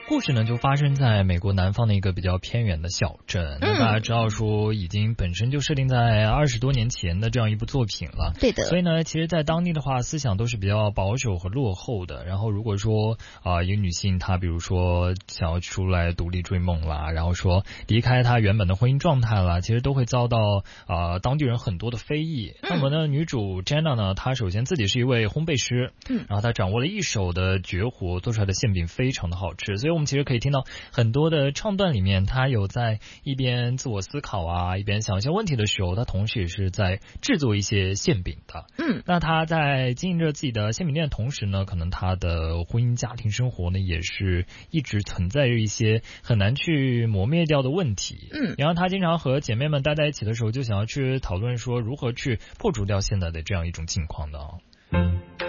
故事呢就发生在美国南方的一个比较偏远的小镇。那大家知道说已经本身就设定在20多年前的这样一部作品了。 对的。 所以呢，其实在当地的话思想都是比较保守和落后的。然后如果说一个女性她比如说想要出来独立追梦啦，然后说离开她原本的婚姻状态啦，其实都会遭到当地人很多的非议。那么呢，女主 Jenna 呢，她首先自己是一位烘焙师，然后她掌握了一手的绝活，做出来的馅饼非常的好吃。所以我们其实可以听到很多的唱段里面，她有在一边自我思考啊，一边想一些问题的时候，她同时也是在制作一些馅饼的。那她在经营着自己的馅饼店的同时呢，可能她的婚姻家庭生活呢也是一直存在着一些很难去磨灭掉的问题。然后她经常和姐妹们待在一起的时候，就想要去讨论说如何去破除掉现在的这样一种境况的。